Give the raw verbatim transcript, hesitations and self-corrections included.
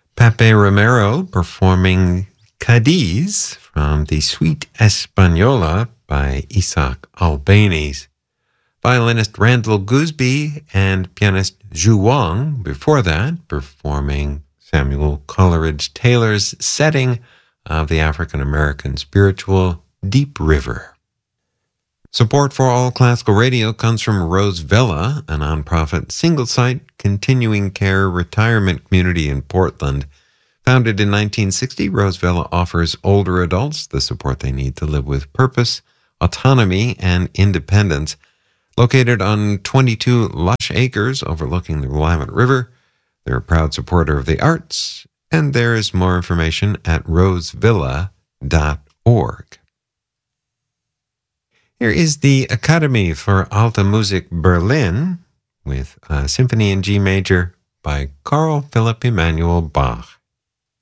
Pepe Romero performing Cadiz from the Suite Española by Isaac Albéniz. Violinist Randall Gooseby and pianist Zhu Wang before that performing Samuel Coleridge Taylor's setting of the African-American spiritual Deep River. Support for All Classical Radio comes from Rose Villa, a nonprofit single-site continuing care retirement community in Portland. Founded in nineteen sixty, Rose Villa offers older adults the support they need to live with purpose, autonomy, and independence. Located on twenty-two lush acres overlooking the Willamette River, they're a proud supporter of the arts, and there is more information at rosevilla dot org. Here is the Academy for Alte Musik Berlin with a Symphony in G Major by Carl Philipp Emanuel Bach.